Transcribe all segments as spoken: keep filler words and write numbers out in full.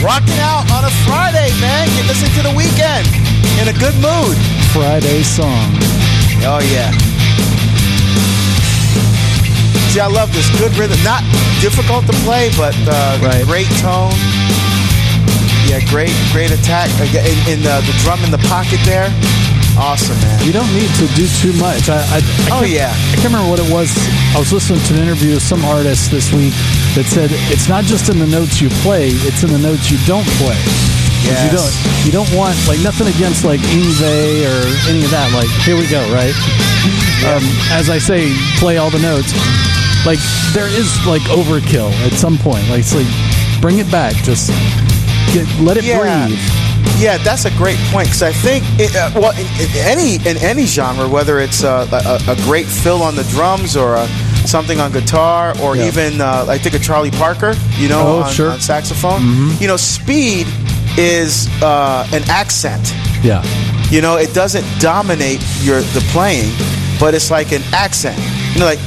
Rocking out on a Friday, man. You're listening to the weekend in a good mood. Friday song. Oh, yeah. See, I love this. Good rhythm. Not difficult to play, but uh, right. great tone. Yeah, great, great attack. In, in the, the drum in the pocket there. Awesome, man. You don't need to do too much. I, I, I oh, yeah. I can't remember what it was. I was listening to an interview with some artist this week that said it's not just in the notes you play, it's in the notes you don't play. Yes. You don't, you don't want, like, nothing against, like, Yngwie or any of that. Like, here we go, right? Yeah. Um, as I say, play all the notes. Like, there is, like, overkill at some point. Like, it's like, bring it back. Just get, let it yeah. breathe. Yeah, that's a great point, because I think, it, uh, well, in, in any in any genre, whether it's uh, a, a great fill on the drums or a, something on guitar, or yeah. even uh, I think of Charlie Parker, you know, oh, on, sure. on saxophone. Mm-hmm. You know, speed is uh, an accent. Yeah. You know, it doesn't dominate your the playing, but it's like an accent. You know, like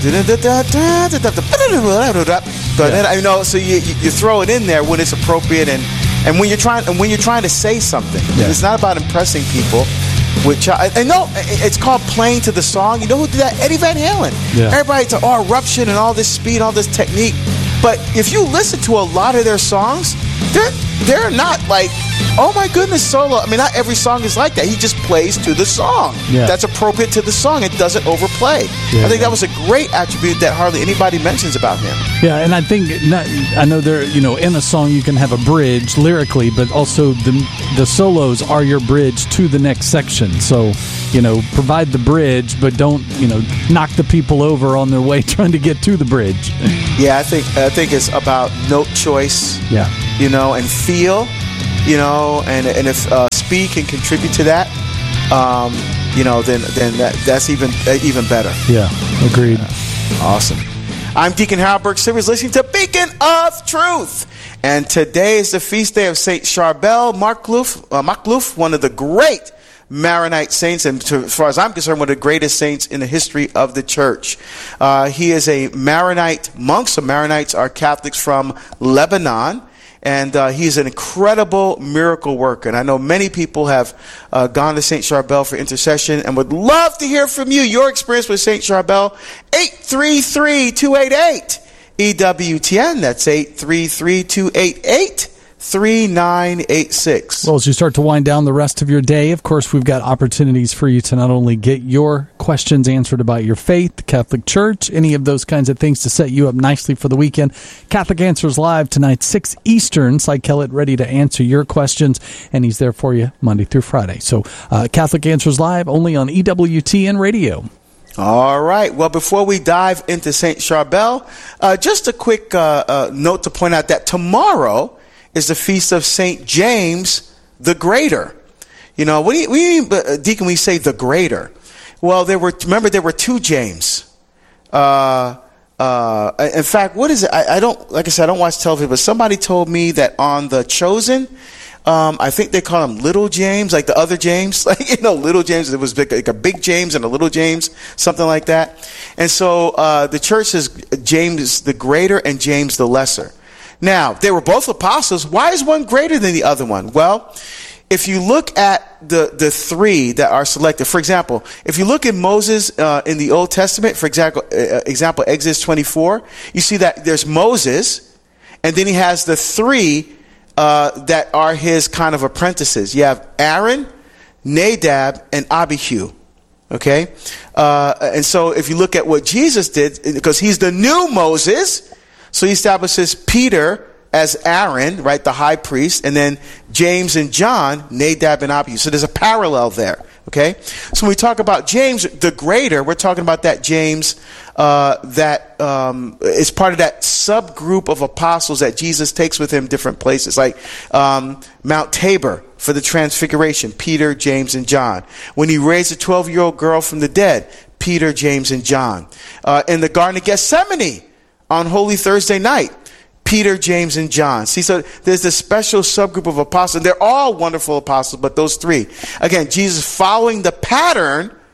yeah. you know, so you you throw it in there when it's appropriate, and. And when you're trying, and when you're trying to say something, yeah. it's not about impressing people. Which I, I know it's called playing to the song. You know who did that? Eddie Van Halen. Yeah. Everybody's like, oh, eruption and all this speed, all this technique. But if you listen to a lot of their songs, they're they're not like, oh my goodness, solo. I mean, not every song is like that. He just plays to the song. Yeah. That's appropriate to the song. It doesn't overplay. Yeah, I think yeah. that was a great attribute that hardly anybody mentions about him. Yeah, and I think not, I know there. You know, in a song you can have a bridge lyrically, but also the the solos are your bridge to the next section. So, you know, provide the bridge, but don't, you know, knock the people over on their way trying to get to the bridge. Yeah, I think I think it's about note choice. Yeah. You know, and feel, you know, and and if uh, speed can contribute to that, um, you know, then then that, that's even uh, even better. Yeah, agreed. Uh, awesome. I'm Deacon Harold Burke Silvers, listening to Beacon of Truth, and today is the feast day of Saint Charbel Marclouf, uh, Marclouf, one of the great Maronite saints, and to, as far as I'm concerned, one of the greatest saints in the history of the church. Uh, he is a Maronite monk. So Maronites are Catholics from Lebanon. And uh, he's an incredible miracle worker. And I know many people have uh, gone to Saint Charbel for intercession and would love to hear from you, your experience with Saint Charbel. eight three three, two eight eight, E W T N. That's eight three three, two eight eight, three nine eight six. Well, as you start to wind down the rest of your day, of course, we've got opportunities for you to not only get your questions answered about your faith, the Catholic Church, any of those kinds of things to set you up nicely for the weekend. Catholic Answers Live tonight, six Eastern. Cy Kellett ready to answer your questions, and he's there for you Monday through Friday. So uh, Catholic Answers Live only on E W T N Radio. All right. Well, before we dive into Saint Charbel, uh, just a quick uh, uh, note to point out that tomorrow is the feast of Saint James the Greater. You know, what do you, what do you mean, uh, Deacon, we say the Greater? Well, there were, remember, there were two James. Uh, uh, in fact, what is it? I, I don't, like I said, I don't watch television, but somebody told me that on The Chosen, um, I think they call him Little James, like the other James, like, you know, Little James, it was big, like a big James and a little James, something like that. And so, uh, the church says James the Greater and James the Lesser. Now, they were both apostles. Why is one greater than the other one? Well, if you look at the, the three that are selected, for example, if you look at Moses uh, in the Old Testament, for example, uh, example, Exodus twenty-four, you see that there's Moses, and then he has the three uh, that are his kind of apprentices. You have Aaron, Nadab, and Abihu. Okay? Uh, and so if you look at what Jesus did, because he's the new Moses, so he establishes Peter as Aaron, right, the high priest, and then James and John, Nadab and Abihu. So there's a parallel there, okay? So when we talk about James the Greater, we're talking about that James uh, that um, is part of that subgroup of apostles that Jesus takes with him different places, like um, Mount Tabor for the Transfiguration, Peter, James, and John. When he raised a twelve-year-old girl from the dead, Peter, James, and John. Uh, in the Garden of Gethsemane on Holy Thursday night, Peter, James, and John. See, so there's this special subgroup of apostles. They're all wonderful apostles, but those three. Again, Jesus following the pattern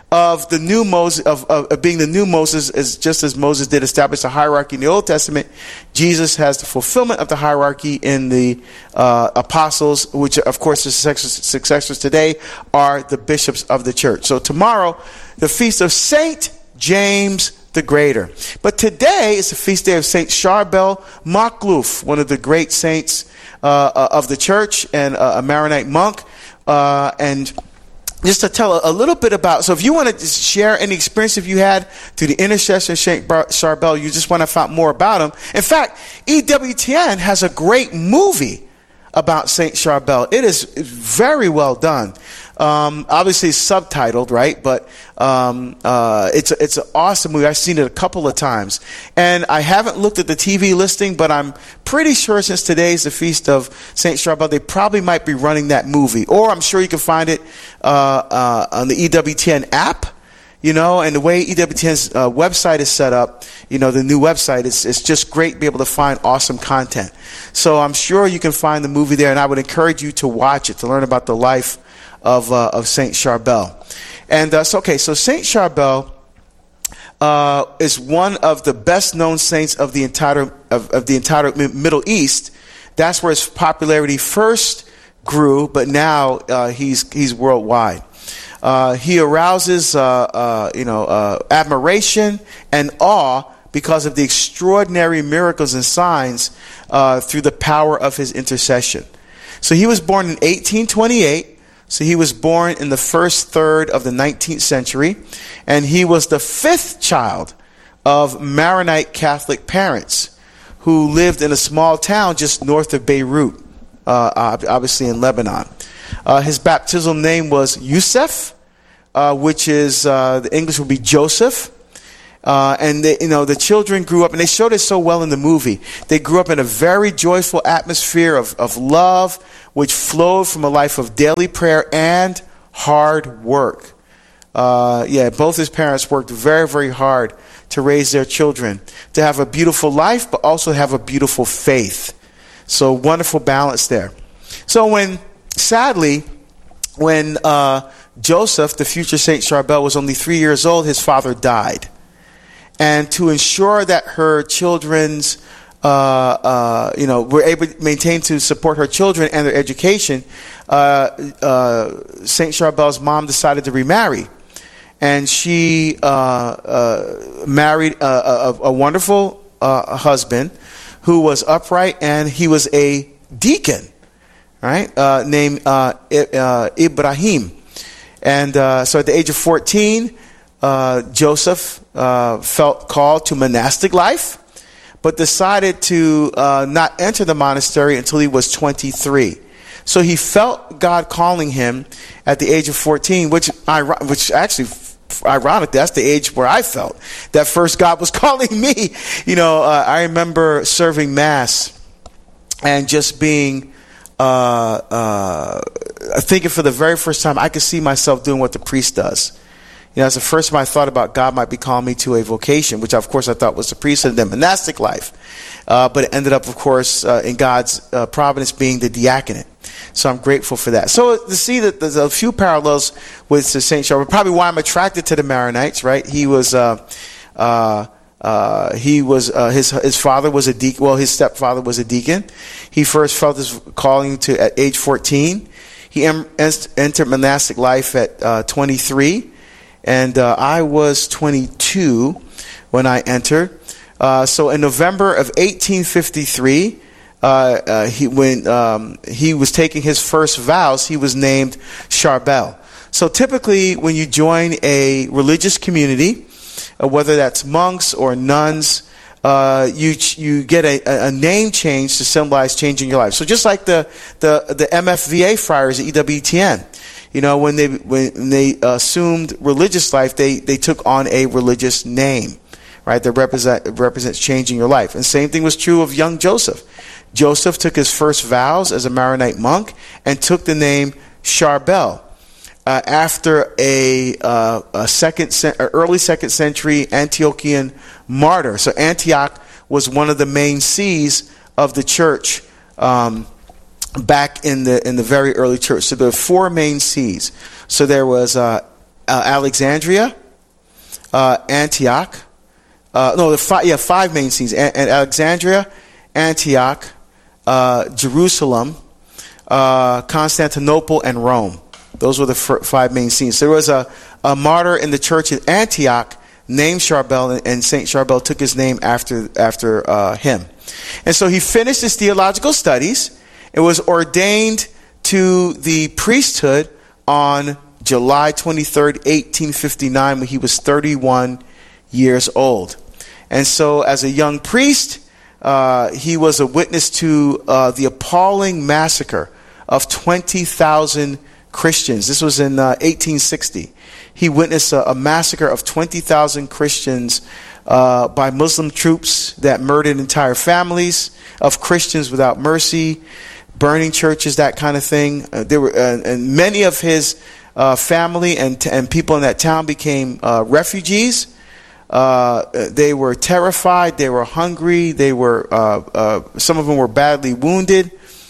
of the new Moses, of, of, of being the new Moses, is just as Moses did establish a hierarchy in the Old Testament. Jesus has the fulfillment of the hierarchy in the uh, apostles, which of course the successors, successors today are the bishops of the church. So tomorrow, the feast of Saint James the Greater. But today is the feast day of Saint Charbel Makhlouf, one of the great saints uh, of the church and uh, a Maronite monk. Uh, and just to tell a, a little bit about, so if you want to share any experience if you had through the intercession of Saint Charbel, you just want to find more about him. In fact, E W T N has a great movie about Saint Charbel. It is very well done. Um, obviously it's subtitled, right? But um, uh, it's a, it's an awesome movie. I've seen it a couple of times, and I haven't looked at the T V listing, but I'm pretty sure since today's the feast of Saint Charbel, they probably might be running that movie, or I'm sure you can find it uh, uh, on the E W T N app. You know, and the way E W T N's uh, website is set up, you know, the new website, it's, it's just great to be able to find awesome content. So I'm sure you can find the movie there, and I would encourage you to watch it to learn about the life of uh, of Saint Charbel. And uh, so, okay, so Saint Charbel uh, is one of the best-known saints of the entire of, of the entire Middle East. That's where his popularity first grew, but now uh, he's he's worldwide. Uh, he arouses, uh, uh, you know, uh, admiration and awe because of the extraordinary miracles and signs uh, through the power of his intercession. So he was born in eighteen twenty-eight. So he was born in the first third of the nineteenth century, and he was the fifth child of Maronite Catholic parents who lived in a small town just north of Beirut, uh, obviously in Lebanon. Uh, his baptismal name was Yusuf, uh, which is, uh, the English would be Joseph. Uh, and they, you know, the children grew up, and they showed it so well in the movie. They grew up in a very joyful atmosphere of, of love, which flowed from a life of daily prayer and hard work. Uh, yeah, both his parents worked very, very hard to raise their children, to have a beautiful life, but also have a beautiful faith. So wonderful balance there. So when, sadly, when uh, Joseph, the future Saint Charbel, was only three years old, his father died. And to ensure that her children's, uh, uh, you know, were able to maintain to support her children and their education, uh, uh, Saint Charbel's mom decided to remarry. And she uh, uh, married a, a, a wonderful uh, husband who was upright, and he was a deacon, right, uh, named uh, uh, Ibrahim. And uh, so at the age of fourteen, Uh, Joseph uh, felt called to monastic life, but decided to uh, not enter the monastery until he was twenty-three. So he felt God calling him at the age of fourteen, which which actually, ironic, that's the age where I felt that first God was calling me. You know, uh, I remember serving Mass and just being, uh, uh, thinking for the very first time, I could see myself doing what the priest does. You know, it's the first time I thought about God might be calling me to a vocation, which of course I thought was the priesthood and then monastic life. Uh, but it ended up, of course, uh, in God's uh, providence being the diaconate. So I'm grateful for that. So to see that there's a few parallels with Saint Charbel, probably why I'm attracted to the Maronites, right? He was, uh, uh, uh, he was, uh, his, his father was a deacon. Well, his stepfather was a deacon. He first felt his calling to at age fourteen. He em- entered monastic life at uh, twenty-three. And uh, I was twenty-two when I entered. Uh, so in November of eighteen fifty-three, uh, uh, he, when um, he was taking his first vows, he was named Charbel. So typically when you join a religious community, uh, whether that's monks or nuns, uh, you you get a, a name change to symbolize changing your life. So just like the, the, the M F V A friars at E W T N. You know, when they when they assumed religious life, they, they took on a religious name, right? That represent represents changing your life. And same thing was true of young Joseph. Joseph took his first vows as a Maronite monk and took the name Charbel uh, after a, uh, a second, early second century Antiochian martyr. So Antioch was one of the main sees of the church. Um, back in the in the very early church. So there were four main sees. So there was uh, uh, Alexandria, uh, Antioch. Uh, no, the five, yeah, five main scenes: a- Alexandria, Antioch, uh, Jerusalem, uh, Constantinople, and Rome. Those were the f- five main scenes. There was a, a martyr in the church in Antioch named Charbel, and Saint Charbel took his name after after uh, him. And so he finished his theological studies and was ordained to the priesthood on July twenty-third, eighteen fifty-nine, when he was thirty-one years old. And so as a young priest, uh, he was a witness to uh, the appalling massacre of twenty thousand Christians. This was in uh, eighteen sixty. He witnessed a, a massacre of twenty thousand Christians uh, by Muslim troops that murdered entire families of Christians without mercy, burning churches, that kind of thing. Uh, there were, uh, and many of his uh, family and and people in that town became uh, refugees. Uh, they were terrified. They were hungry. They were uh, uh, some of them were badly wounded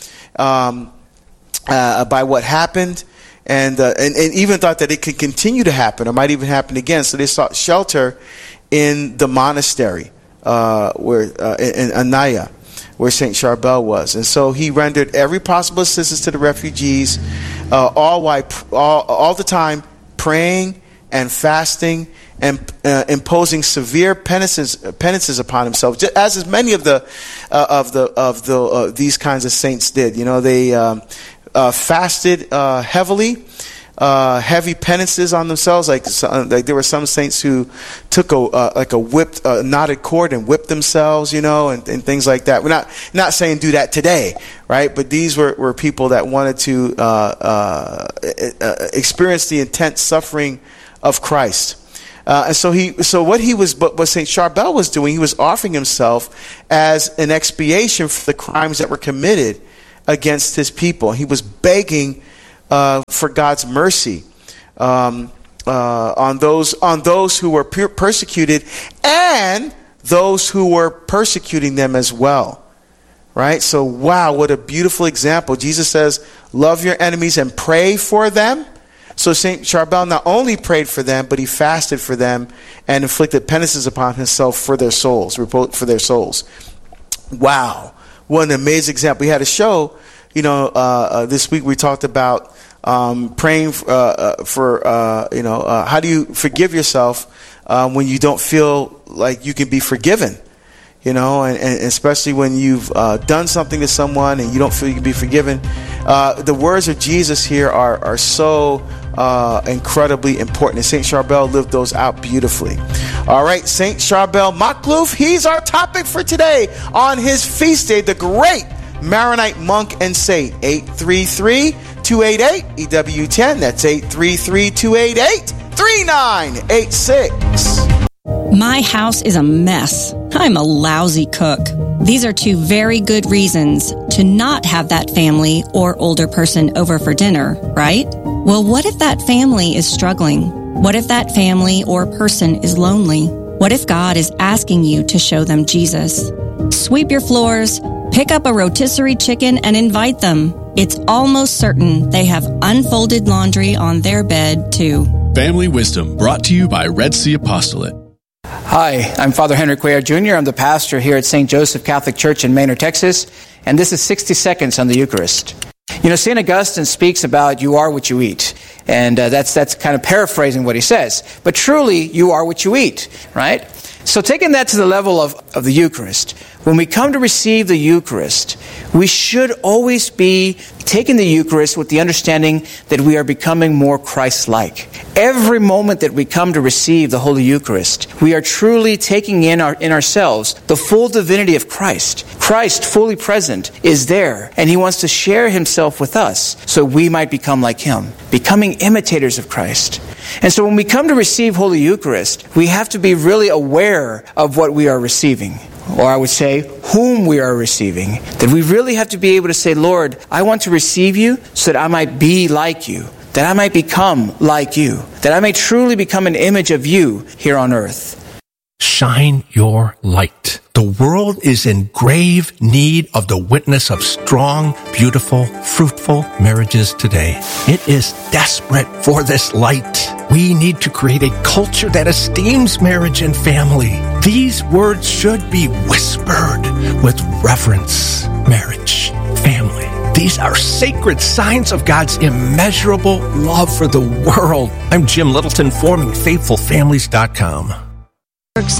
um, uh, by what happened. And, uh, and and even thought that it could continue to happen, or might even happen again. So they sought shelter in the monastery uh, where uh, in Anaya, where Saint Charbel was. And so he rendered every possible assistance to the refugees, uh, all while all, all the time praying and fasting and uh, imposing severe penances penances upon himself, just as as many of the uh, of the of the uh, these kinds of saints did. You know, they. Um, Uh, fasted uh, heavily, uh, heavy penances on themselves. Like, like there were some saints who took a uh, like a whipped uh, knotted cord and whipped themselves, you know, and, and things like that. We're not not saying do that today, right? But these were, were people that wanted to uh, uh, uh, experience the intense suffering of Christ. Uh, and so he, so what he was, what Saint Charbel was doing, he was offering himself as an expiation for the crimes that were committed against his people. He was begging uh, for God's mercy um, uh, on those on those who were per- persecuted, and those who were persecuting them as well. Right? So, wow, what a beautiful example. Jesus says, "Love your enemies and pray for them." So Saint Charbel not only prayed for them, but he fasted for them and inflicted penances upon himself for their souls, for their souls. Wow. What an amazing example. We had a show, you know, uh, uh, this week we talked about um, praying uh, uh, for, uh, you know, uh, how do you forgive yourself um, when you don't feel like you can be forgiven, you know, and, and especially when you've uh, done something to someone and you don't feel you can be forgiven. Uh, the words of Jesus here are, are so uh, incredibly important. And Saint Charbel lived those out beautifully. All right, Saint Charbel Makhlouf, he's our topic for today on his feast day, the great Maronite monk and saint. eight three three, two eight eight, E W ten. That's eight three three, two eight eight, three nine eight six. My house is a mess. I'm a lousy cook. These are two very good reasons to not have that family or older person over for dinner, right? Well, what if that family is struggling? What if that family or person is lonely? What if God is asking you to show them Jesus? Sweep your floors, pick up a rotisserie chicken, and invite them. It's almost certain they have unfolded laundry on their bed, too. Family Wisdom, brought to you by Red Sea Apostolate. Hi, I'm Father Henry Cuellar Junior I'm the pastor here at Saint Joseph Catholic Church in Manor, Texas, and this is sixty seconds on the Eucharist. You know, Saint Augustine speaks about you are what you eat, and uh, that's that's kind of paraphrasing what he says. But truly, you are what you eat, right? So taking that to the level of, of the Eucharist, when we come to receive the Eucharist, we should always be taking the Eucharist with the understanding that we are becoming more Christ-like. Every moment that we come to receive the Holy Eucharist, we are truly taking in our in ourselves the full divinity of Christ. Christ, fully present, is there, and He wants to share Himself with us so we might become like Him, becoming imitators of Christ. And so when we come to receive Holy Eucharist, we have to be really aware of what we are receiving. Or I would say, whom we are receiving. That we really have to be able to say, Lord, I want to receive you so that I might be like you. That I might become like you. That I may truly become an image of you here on earth. Shine your light. The world is in grave need of the witness of strong, beautiful, fruitful marriages today. It is desperate for this light. We need to create a culture that esteems marriage and family. These words should be whispered with reverence. Marriage, family. These are sacred signs of God's immeasurable love for the world. I'm Jim Littleton, forming faithful families dot com.